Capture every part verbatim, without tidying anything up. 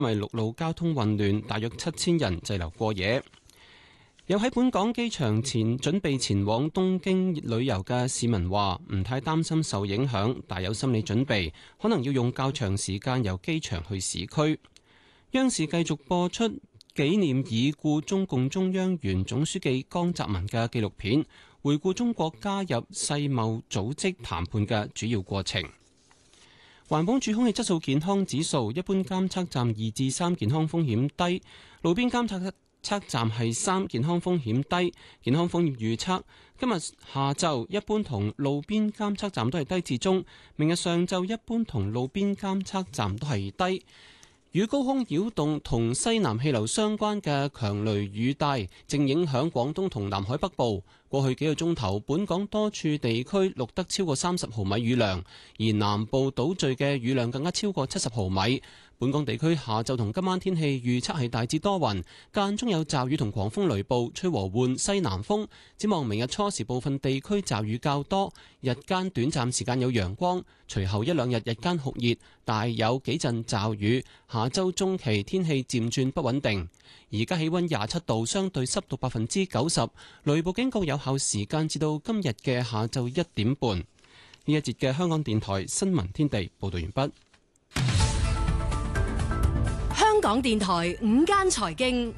因為陸路交通混亂，大約七千人滯留過夜。有喺本港機場前準備前往東京旅遊嘅市民話，唔太擔心受影響，但有心理準備，可能要用較長時間由機場去市區。央視繼續播出紀念已故中共中央原總書記江澤民嘅紀錄片，回顧中國加入世貿組織談判嘅主要過程。環保署空氣質素健康指數，一般監測站二至三，健康風險低，路邊監測測站係三，健康風險低。健康風險預測今日下晝一般同路邊監測站都係低至中，明日上晝一般同路邊監測站都係低。與高空擾動同西南氣流相關嘅強雷雨帶正影響廣東同南海北部。過去幾個鐘頭，本港多處地區錄得超過三十毫米雨量，而南部島嶼嘅雨量更加超過七十毫米。本港地區下晝同今晚天氣預測係大致多雲，間中有驟雨同狂風雷暴，吹和緩西南風。展望明日初時部分地區驟雨較多，日間短暫時間有陽光，隨後一兩日日間酷熱，但有幾陣驟雨。下週中期天氣漸轉不穩定。而家氣溫廿七度，相對濕度百分之九十，雷暴警告有效時間至到今日嘅下晝一點半。呢一節嘅香港電台新聞天地報道完畢。 香港電台午間財經，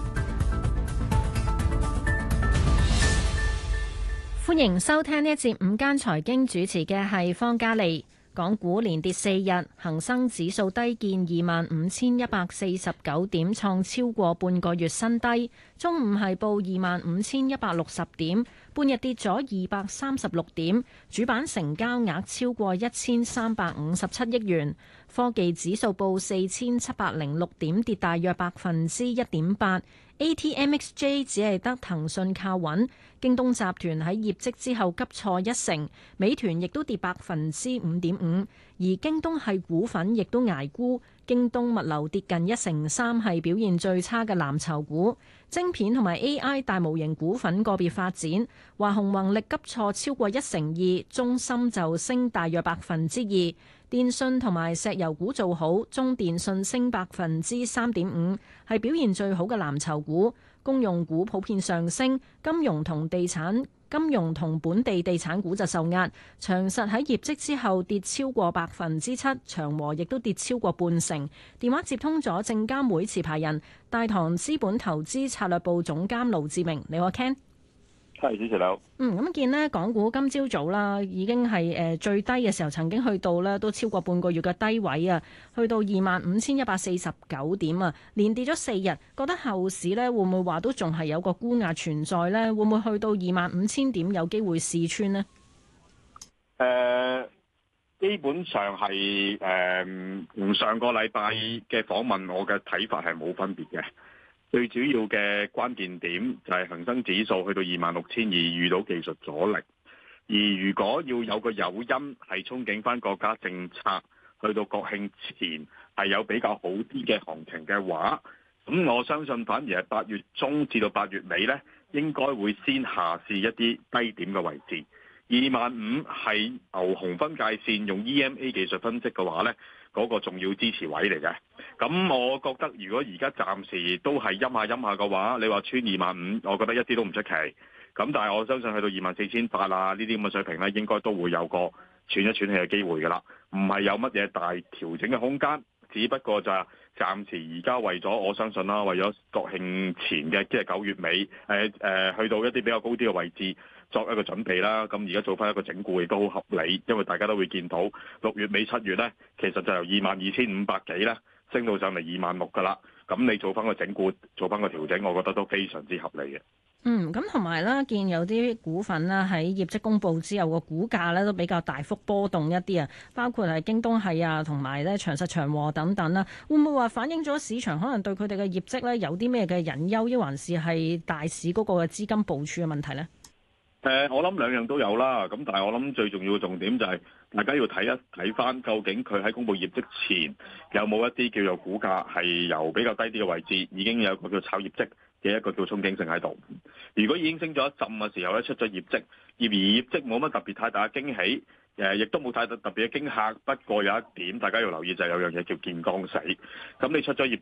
歡迎收聽呢一節午間財經，主持嘅係方嘉利。港股連跌四日，恒生指數低見二萬五千一百四十九點，創超過半個月新低。中午係報二萬五千一百六十點，半日跌咗二百三十六點。主板成交額超過一千三百五十七億元。科技指數報四千七百零六點，跌大約百分之一點八。A T M X J 只係得騰訊靠穩，京東集團喺業績之後急挫一成，美團亦都跌百分之五點五，而京東係股份亦都捱沽，京東物流跌近一成三，係表現最差嘅藍籌股。晶片同埋 A I 大模型股份個別發展，華虹宏力急挫超過一成二，中芯就升大約百分之二。電信同埋石油股做好，中電信升百分之三點五，係表現最好嘅藍籌股。公用股普遍上升，金融同地產、金融同本地地產股就受壓。長實喺業績之後跌超過百分之七，長和亦都跌超過半成。電話接通咗證監會持牌人大唐資本投資策略部總監盧志明，你好 Ken。 係，主持人。 嗯，咁見呢港股今朝早啦，已經係誒最低嘅時候，曾經去到呢都超過半個月嘅低位啊，去到二萬五千一百四十九點啊，連跌咗四日。覺得後市呢會唔會話都仲係有個沽壓存在呢？會唔會去到二萬五千點有機會試穿呢？ 誒、呃，基本上係誒同上個禮拜嘅訪問，我嘅睇法係冇分別嘅。最主要嘅關鍵點就係恒生指數去到二萬六千二遇到技術阻力，而如果要有個誘因係憧憬翻國家政策去到國慶前係有比較好啲嘅行情嘅話，咁我相信反而係八月中至到八月尾呢，應該會先下試一啲低點嘅位置。二萬五係牛熊分界線，用 E M A 技術分析嘅話呢，嗰個重要支持位嚟嘅。咁我覺得如果而家暫時都係陰下陰下嘅話，你話穿二萬五，我覺得一啲都唔出奇。咁但係我相信去到二萬四千八啊呢啲咁嘅水平呢，應該都會有個喘一喘氣嘅機會㗎啦。唔係有乜嘢大調整嘅空間，只不過就係暫時而家為咗我相信啦，為咗國慶前嘅即係九月尾，誒、呃、誒、呃、去到一啲比較高啲嘅位置作一個準備啦。咁而家做翻一個整固亦都好合理，因為大家都會見到六月尾七月呢，其實就由二萬二千五百幾咧升到上嚟二萬六㗎啦。咁你做翻個整固，做翻個調整，我覺得都非常之合理嘅。 嗯，咁同埋啦，見有啲股份啦喺業績公佈之後個股價咧都比較大幅波動一啲啊，包括係京東系啊，同埋咧長實長和等等啦，會唔會話反映咗市場可能對佢哋嘅業績咧有啲咩嘅隱憂，抑還是係大市嗰個嘅資金部署嘅問題呢？ 誒、呃，我諗兩樣都有啦，咁但係我諗最重要嘅重點就係大家要睇一睇翻，究竟佢喺公佈業績前有冇一啲叫做股價係由比較低啲嘅位置已經有一個叫炒業績嘅一個叫憧憬性喺度。如果已經升咗一浸嘅時候咧，出咗業績，而業績冇乜特別太大嘅驚喜， 誒亦都冇太特別嘅驚嚇。不過有一點大家要留意就係有樣嘢叫見光死。咁你出咗業